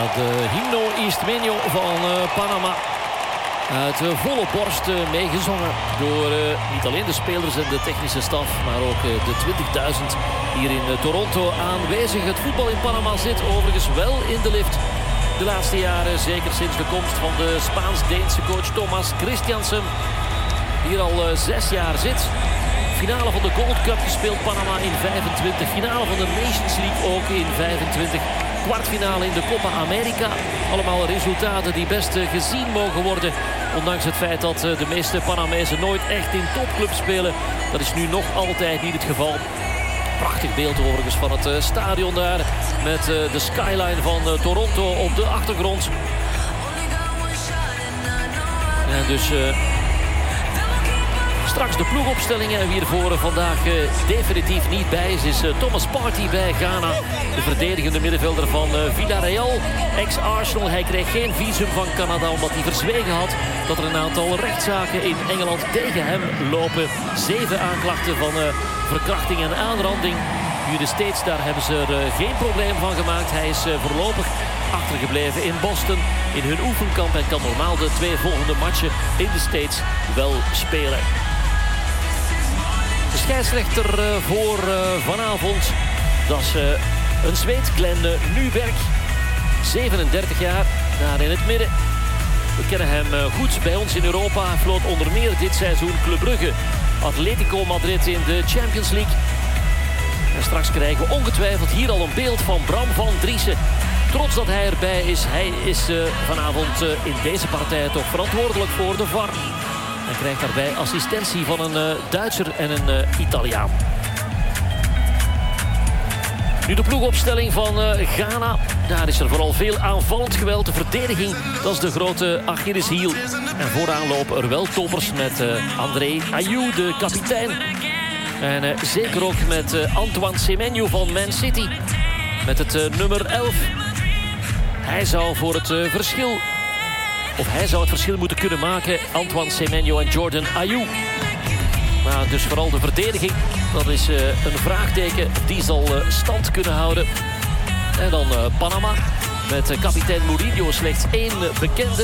de hymno Istmeño van Panama. Uit volle borst meegezongen door niet alleen de spelers en de technische staf, maar ook de 20.000 hier in Toronto aanwezig. Het voetbal in Panama zit overigens wel in de lift. De laatste jaren, zeker sinds de komst van de Spaans-Deense coach Thomas Christiansen. Hier al 6 jaar zit. Finale van de Gold Cup gespeeld Panama in 25. Finale van de Nations League ook in 25. Kwartfinale in de Copa America. Allemaal resultaten die best gezien mogen worden. Ondanks het feit dat de meeste Panamezen nooit echt in topclubs spelen. Dat is nu nog altijd niet het geval. Prachtig beeld overigens van het stadion daar. Met de skyline van Toronto op de achtergrond. En dus straks de ploegopstellingen. En wie er voor vandaag definitief niet bij is Thomas Partey bij Ghana. De verdedigende middenvelder van Villarreal. Ex-Arsenal. Hij kreeg geen visum van Canada omdat hij verzwegen had dat er een aantal rechtszaken in Engeland tegen hem lopen. 7 aanklachten van verkrachting en aanranding. Nu de States, daar hebben ze er geen probleem van gemaakt. Hij is voorlopig achtergebleven in Boston in hun oefenkamp en kan normaal de 2 volgende matchen in de States wel spelen. De scheidsrechter voor vanavond, dat is een Zweed, Glenn Nyberg, 37 jaar, daar in het midden. We kennen hem goed bij ons in Europa. Hij floot onder meer dit seizoen Club Brugge, Atletico Madrid in de Champions League. En straks krijgen we ongetwijfeld hier al een beeld van Bram van Driessen. Trots dat hij erbij is. Hij is vanavond in deze partij toch verantwoordelijk voor de VAR. En krijgt daarbij assistentie van een Duitser en een Italiaan. Nu de ploegopstelling van Ghana. Daar is er vooral veel aanvallend geweld. De verdediging, dat is de grote Achilleshiel. En vooraan lopen er wel toppers met André Ayew, de kapitein. En zeker ook met Antoine Semenyo van Man City. Met het nummer 11. Hij zou voor het verschil... Of hij zou het verschil moeten kunnen maken. Antoine Semenyo en Jordan Ayew. Maar dus vooral de verdediging. Dat is een vraagteken. Die zal stand kunnen houden. En dan Panama. Met kapitein Murillo slechts 1 bekende.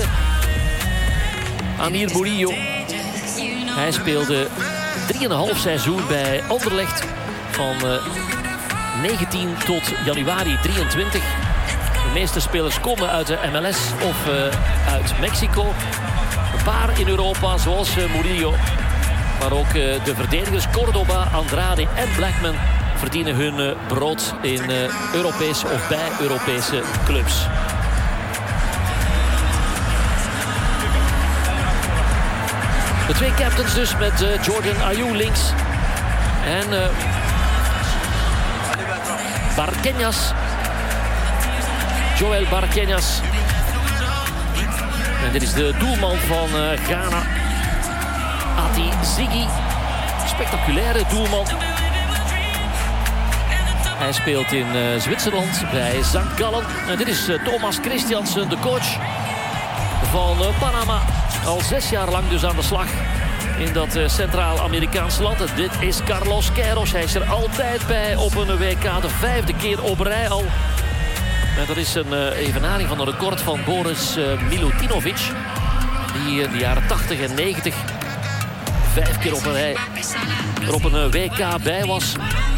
Amir Murillo. Hij speelde 3,5 seizoen bij Anderlecht. Van 19 tot januari 23. De meeste spelers komen uit de MLS of uit Mexico. Een paar in Europa, zoals Murillo. Maar ook de verdedigers Cordoba, Andrade en Blackman verdienen hun brood in Europese of bij Europese clubs. De 2 captains dus met Jordan Ayew links. En Barqueñas. Joel Barqueñas. En dit is de doelman van Ghana. Ati Ziggy. Spectaculaire doelman. Hij speelt in Zwitserland bij St. Gallen. En dit is Thomas Christiansen, de coach van Panama. Al 6 jaar lang dus aan de slag in dat Centraal-Amerikaanse land. En dit is Carlos Queiroz. Hij is er altijd bij op een WK. De 5e keer op rij al. En dat is een evenaring van een record van Boris Milutinovic. Die in de jaren 80 en 90 5 keer op een rij er op een WK bij was.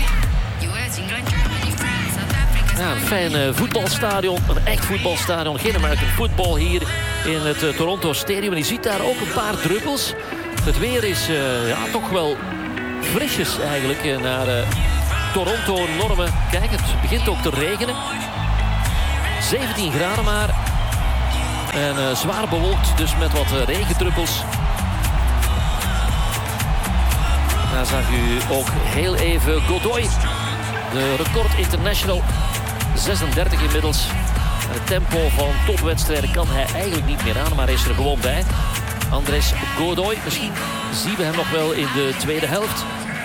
Ja, een fijn voetbalstadion. Een echt voetbalstadion. Geen American football hier in het Toronto Stadium. En je ziet daar ook een paar druppels. Het weer is toch wel frisjes eigenlijk naar Toronto-normen. Kijk, het begint ook te regenen. 17 graden maar. En zwaar bewolkt, dus met wat regendruppels. Daar zag u ook heel even Godoy. De record international. 36 inmiddels. Het tempo van topwedstrijden kan hij eigenlijk niet meer aan, maar hij is er gewoon bij. Andrés Godoy, misschien zien we hem nog wel in de tweede helft.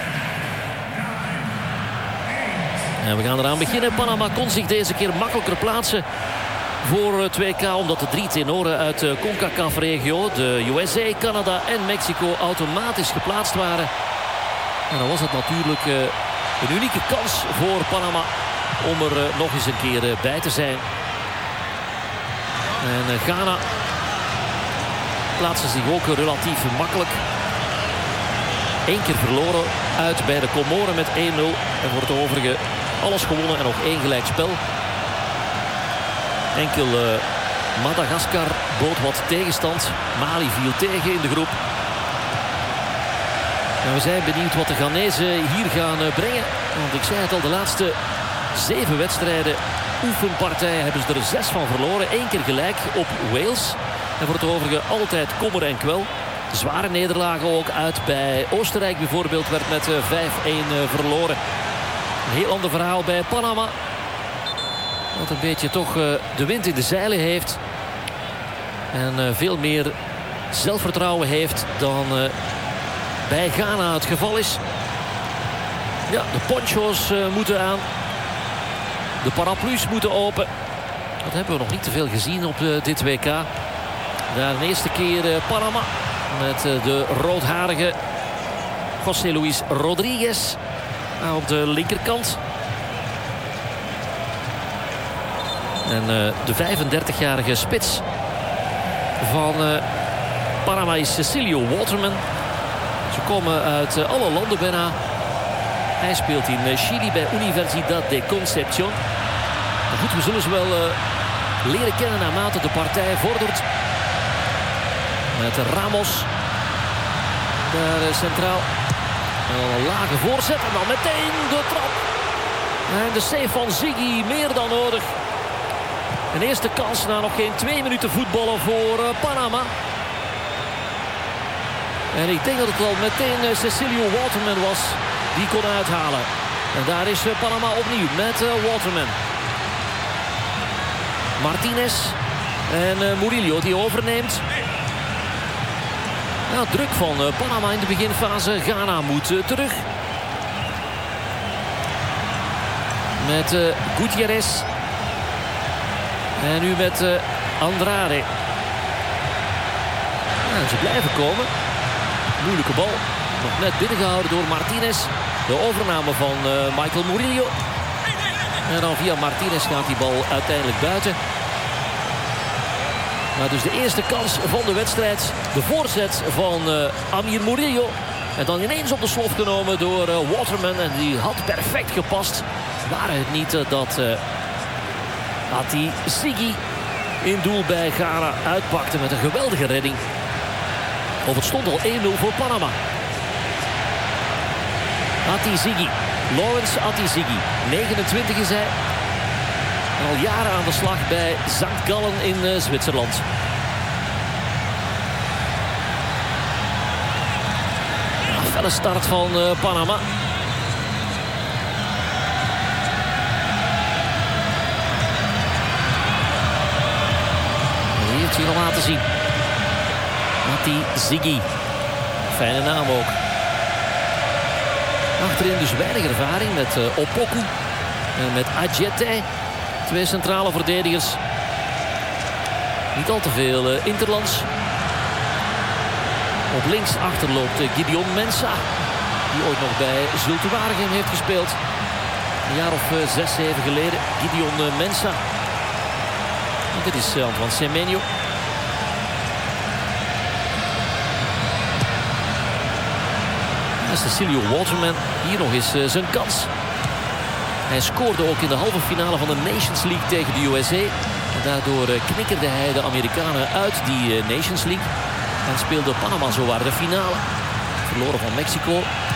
En we gaan eraan beginnen. Panama kon zich deze keer makkelijker plaatsen voor het WK, omdat de 3 tenoren uit de CONCACAF-regio, de USA, Canada en Mexico, automatisch geplaatst waren. En dan was het natuurlijk een unieke kans voor Panama om er nog eens een keer bij te zijn. En Ghana plaatsen zich ook relatief makkelijk. 1 keer verloren uit bij de Comoren met 1-0. En voor het overige alles gewonnen en nog 1 gelijkspel. Enkel Madagaskar bood wat tegenstand. Mali viel tegen in de groep. En we zijn benieuwd wat de Ghanezen hier gaan brengen. Want ik zei het al, de laatste 7 wedstrijden, oefenpartijen, hebben ze er 6 van verloren. 1 keer gelijk op Wales. En voor het overige altijd kommer en kwel. Zware nederlagen ook uit bij Oostenrijk bijvoorbeeld. Werd met 5-1 verloren. Een heel ander verhaal bij Panama. Wat een beetje toch de wind in de zeilen heeft. En veel meer zelfvertrouwen heeft dan bij Ghana het geval is. Ja, de poncho's moeten aan. De paraplu's moeten open. Dat hebben we nog niet te veel gezien op dit WK. Daar de eerste keer Panama. Met de roodharige José Luis Rodriguez op de linkerkant. En de 35-jarige spits van Panama is Cecilio Waterman. Ze komen uit alle landen bijna. Hij speelt in Chili bij Universidad de Concepción. Maar goed, we zullen ze wel leren kennen naarmate de partij vordert. Met Ramos daar centraal. En dan een lage voorzet en dan meteen de trap. En de save van Ziggy meer dan nodig. Een eerste kans na nog geen 2 minuten voetballen voor Panama. En ik denk dat het al meteen Cecilio Waterman was die kon uithalen. En daar is Panama opnieuw met Waterman. Martinez en Murillo die overneemt. Ja, druk van Panama in de beginfase. Ghana moet terug. Met Gutierrez. En nu met Andrade. Ja, ze blijven komen. Moeilijke bal. Nog net binnengehouden door Martinez. De overname van Michael Murillo. En dan via Martinez gaat die bal uiteindelijk buiten. Maar dus de eerste kans van de wedstrijd. De voorzet van Amir Murillo. En dan ineens op de slof genomen door Waterman. En die had perfect gepast. Waren het niet dat Ati Ziggy in doel bij Ghana uitpakte met een geweldige redding. Of het stond al 1-0 voor Panama. Ati Ziggy. Lawrence Ati Ziggy. 29 is hij. En al jaren aan de slag bij St. Gallen in Zwitserland. Een felle start van Panama. En die heeft hij al laten zien. Ati Ziggy. Fijne naam ook. Achterin dus weinig ervaring met Opoku en met Adjete. 2 centrale verdedigers. Niet al te veel interlands. Op links achter loopt Gideon Mensah. Die ooit nog bij Zulte Waregem heeft gespeeld. Een jaar of 6, 7 geleden. Gideon Mensah. En dit is Antoine Semenyo. Cecilio Waterman. Hier nog eens zijn kans. Hij scoorde ook in de halve finale van de Nations League tegen de USA. En daardoor knikkerde hij de Amerikanen uit die Nations League. En speelde Panama zowaar de finale. Verloren van Mexico.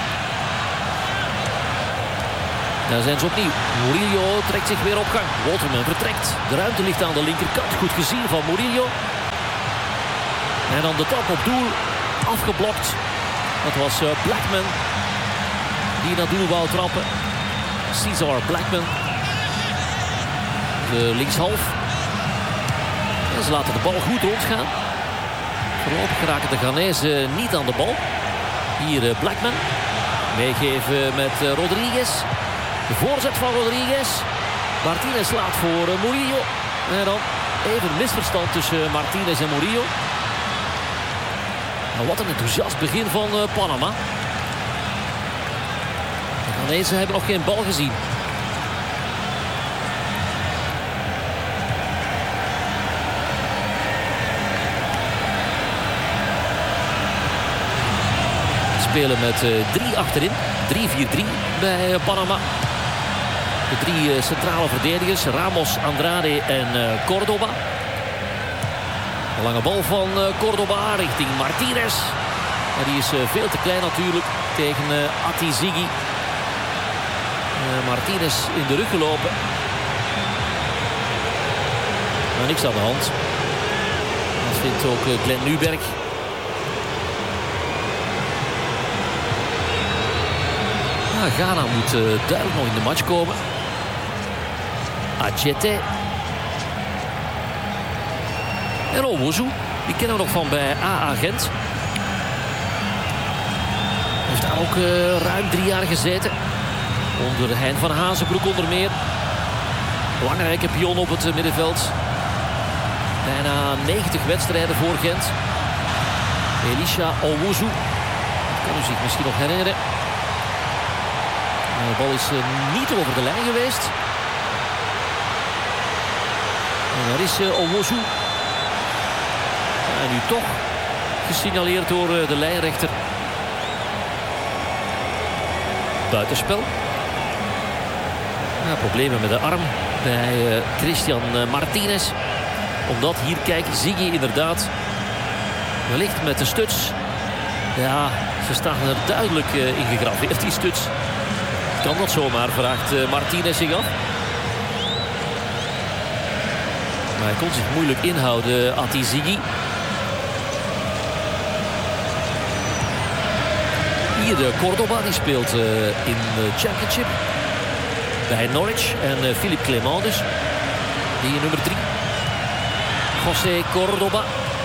Daar zijn ze opnieuw. Murillo trekt zich weer op gang. Waterman vertrekt. De ruimte ligt aan de linkerkant. Goed gezien van Murillo. En dan de trap op doel. Afgeblokt. Dat was Blackman. Die naar doel wou trappen. Cesar Blackman. De linkshalf. En ze laten de bal goed rondgaan. Voorlopig geraken de Ghanezen niet aan de bal. Hier Blackman. Meegeven met Rodriguez. De voorzet van Rodriguez. Martinez slaat voor Murillo. En dan even een misverstand tussen Martinez en Murillo. Nou, wat een enthousiast begin van Panama. De Ghanezen hebben nog geen bal gezien. spelen met 3 achterin. 3-4-3 bij Panama. De 3 centrale verdedigers. Ramos, Andrade en Cordoba. Een lange bal van Cordoba richting Martinez. Maar die is veel te klein natuurlijk tegen Ati Ziggy. Martinez in de rug gelopen. Maar niks aan de hand. Dat vindt ook Glenn Nuberg. Ghana moet duidelijk nog in de match komen. Adjete. En Owusu. Die kennen we nog van bij AA Gent. Heeft daar ook ruim 3 jaar gezeten. Onder Hein van Hazenbroek onder meer. Belangrijke pion op het middenveld. Bijna 90 wedstrijden voor Gent. Elisha Owusu. Kan u zich misschien nog herinneren. De bal is niet over de lijn geweest. En daar is Owusu. En nu toch gesignaleerd door de lijnrechter. Buitenspel. Problemen met de arm bij Christian Martinez. Omdat hier, kijk, Ziggy inderdaad wellicht met de stuts. Ja, ze staan er duidelijk in gegraveerd, die stuts. Kan dat zomaar, vraagt Martinez zich af. Maar hij kon zich moeilijk inhouden, Ati Ziggy. Hier Cordoba, die speelt in de Championship. Bij Norwich. En Philippe Clement dus. Die in nummer 3. José Cordoba.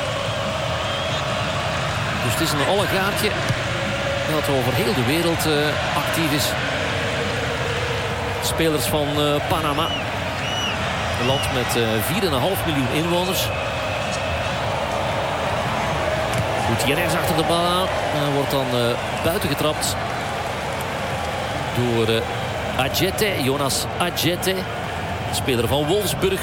Dus het is een oligaartje dat over heel de wereld actief is. Spelers van Panama. Een land met 4,5 miljoen inwoners. Gutierrez achter de bal aan. Wordt dan buiten getrapt door Adjete, Jonas Adjete. Speler van Wolfsburg.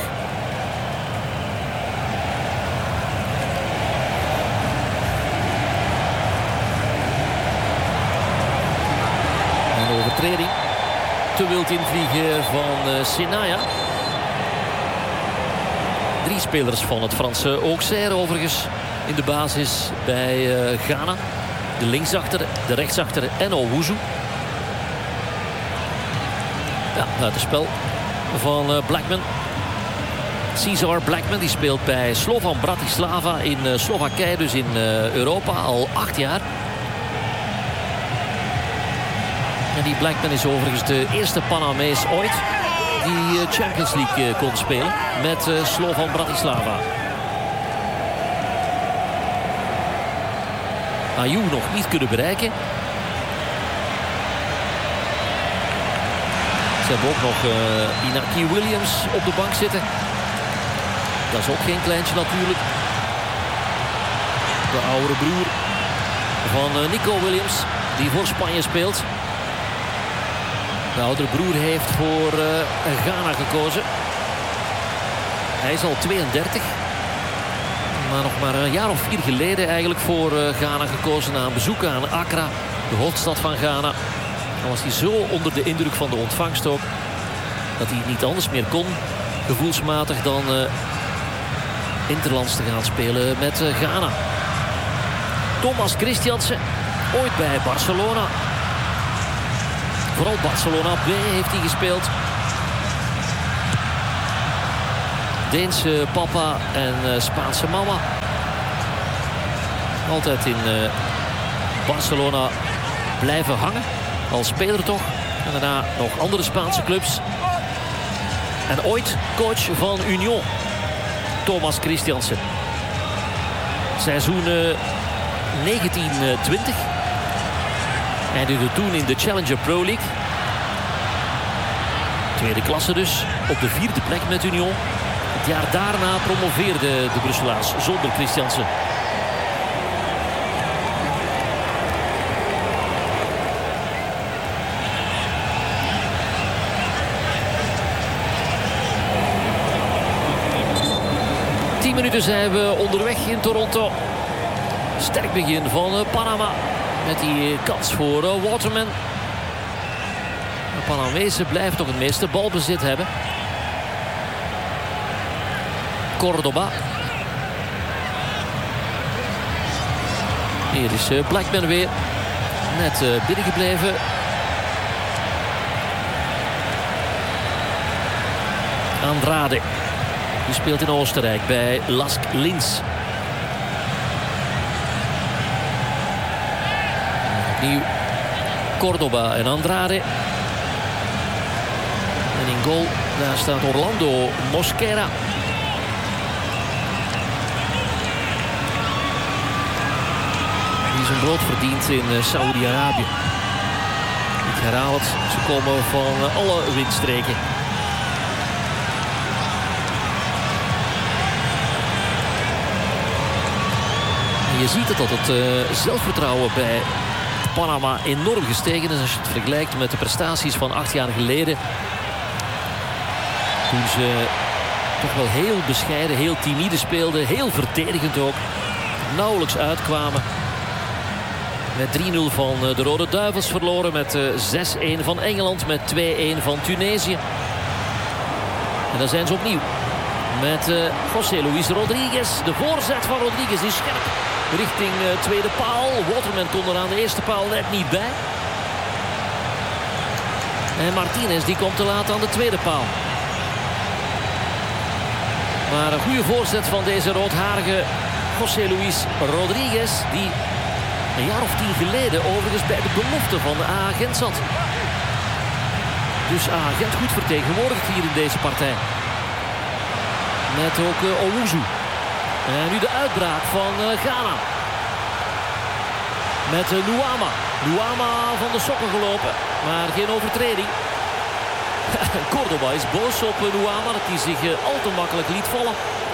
Een overtreding. Te wild invliegen van Senaya. 3 spelers van het Franse Auxerre overigens in de basis bij Ghana. De linksachter, de rechtsachter en Owusu. Ja, buitenspel van Blackman. Cesar Blackman, die speelt bij Slovan Bratislava in Slowakije, dus in Europa, al 8 jaar. En die Blackman is overigens de eerste Panamees ooit die Champions League kon spelen met Slovan Bratislava. Ayew nog niet kunnen bereiken. Ze hebben ook nog Inaki Williams op de bank zitten. Dat is ook geen kleintje natuurlijk. De oudere broer van Nico Williams, die voor Spanje speelt. De oudere broer heeft voor Ghana gekozen. Hij is al 32. Maar nog maar een jaar of 4 geleden eigenlijk voor Ghana gekozen na een bezoek aan Accra, de hoofdstad van Ghana. Dan was hij zo onder de indruk van de ontvangst ook, dat hij niet anders meer kon, gevoelsmatig, dan interlands te gaan spelen met Ghana. Thomas Christiansen, ooit bij Barcelona. Vooral Barcelona B heeft hij gespeeld. Deense papa en Spaanse mama. Altijd in Barcelona blijven hangen. Als speler toch. En daarna nog andere Spaanse clubs. En ooit coach van Union. Thomas Christiansen. Seizoen 1920. Eindigde toen in de Challenger Pro League. Tweede klasse dus. Op de 4e plek met Union. Het jaar daarna promoveerde de Brusselaars zonder Christiansen. Minuten zijn we onderweg in Toronto. Sterk begin van Panama. Met die kans voor Waterman. De Panamezen blijven toch het meeste balbezit hebben. Cordoba. Hier is Blackman weer. Net binnengebleven. Andrade. Die speelt in Oostenrijk bij Lask Linz. Opnieuw Cordoba en Andrade. En in goal, daar staat Orlando Mosquera. Die zijn brood verdient in Saoedi-Arabië. Ik herhaal het, ze komen van alle windstreken. Je ziet het dat het zelfvertrouwen bij Panama enorm gestegen is als je het vergelijkt met de prestaties van 8 jaar geleden. Toen ze toch wel heel bescheiden, heel timide speelden. Heel verdedigend ook. Nauwelijks uitkwamen. Met 3-0 van de Rode Duivels verloren. Met 6-1 van Engeland. Met 2-1 van Tunesië. En dan zijn ze opnieuw. Met José Luis Rodriguez. De voorzet van Rodriguez is scherp. Richting tweede paal. Waterman kon er aan de eerste paal net niet bij. En Martinez die komt te laat aan de tweede paal. Maar een goede voorzet van deze roodharige José Luis Rodriguez. Die een jaar of 10 geleden overigens bij de belofte van de A-agent zat. Dus A-agent goed vertegenwoordigd hier in deze partij. Met ook Owusu. En nu de uitbraak van Ghana. Met Nuama. Nuama van de sokken gelopen. Maar geen overtreding. Cordoba is boos op Nuama. Dat hij zich al te makkelijk liet vallen.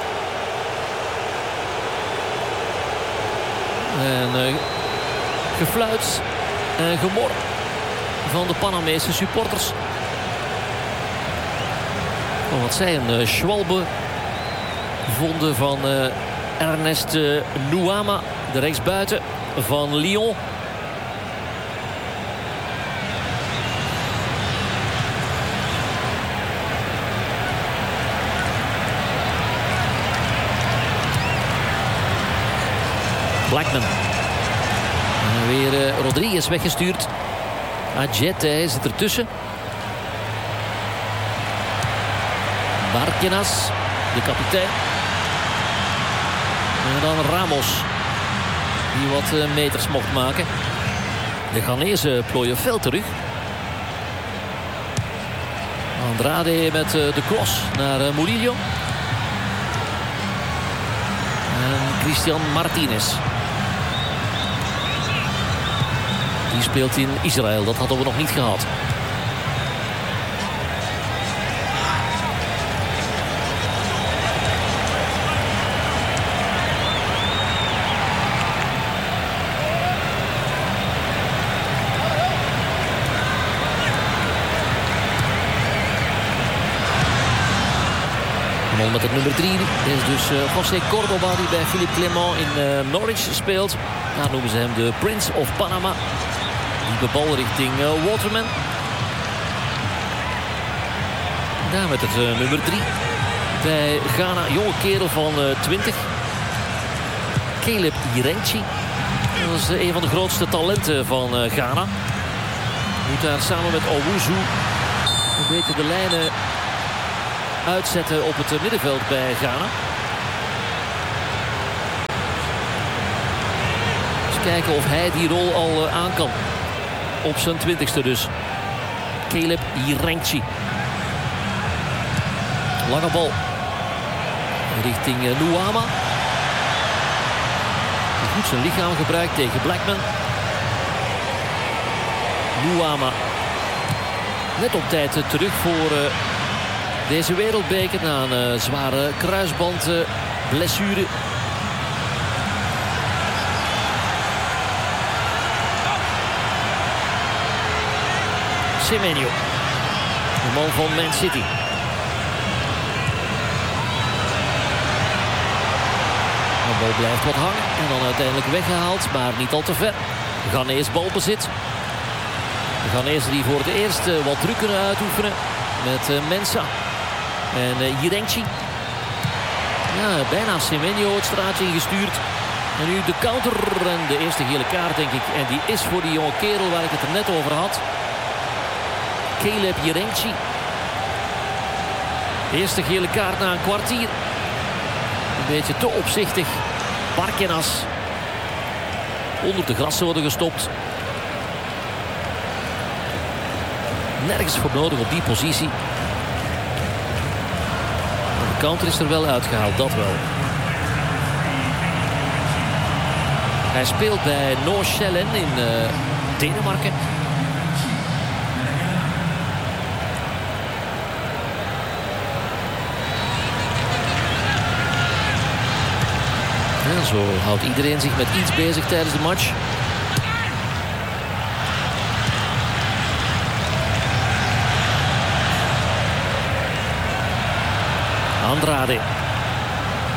En gefluit en gemor van de Panamese supporters. Wat zij een schwalbe vonden van Ernest Nuama, de rechtsbuiten van Lyon. Blackman. En weer Rodriguez weggestuurd. Adjet zit ertussen. Barquenas, de kapitein. En dan Ramos. Die wat meters mocht maken. De Ghanese plooien fel terug. Andrade met de cross naar Murillo. En Christian Martinez. Die speelt in Israël. Dat hadden we nog niet gehad. Met het nummer 3 is dus José Cordoba, die bij Philippe Clement in Norwich speelt. Daar noemen ze hem de Prince of Panama. Die bal richting Waterman. Daar met het nummer 3 bij Ghana. Jonge kerel van 20. Caleb Irenchi. Dat is een van de grootste talenten van Ghana. Moet daar samen met Owusu een beetje de lijnen uitzetten op het middenveld bij Ghana. Eens kijken of hij die rol al aan kan. Op zijn 20ste dus. Caleb Irenchi. Lange bal. Richting Nuama. Goed zijn lichaam gebruikt tegen Blackman. Nuama. Net op tijd terug voor deze wereldbeker na een zware kruisbandblessure. Semenyo, de man van Man City. De bal blijft wat hangen en dan uiteindelijk weggehaald, maar niet al te ver. Ghanese balbezit. De Ghanese die voor het eerst wat druk kunnen uitoefenen. Met Mensah en Jirenchi. Ja, bijna Semenyo het straatje ingestuurd. En nu de counter en de eerste gele kaart, denk ik. En die is voor die jonge kerel waar ik het er net over had. Caleb Jirenchi. Eerste gele kaart na een kwartier. Een beetje te opzichtig. Barkenas. Onder de grassen worden gestopt. Nergens voor nodig op die positie. Maar de counter is er wel uitgehaald, dat wel. Hij speelt bij Nordsjælland in Denemarken. Ja, zo houdt iedereen zich met iets bezig tijdens de match. Andrade.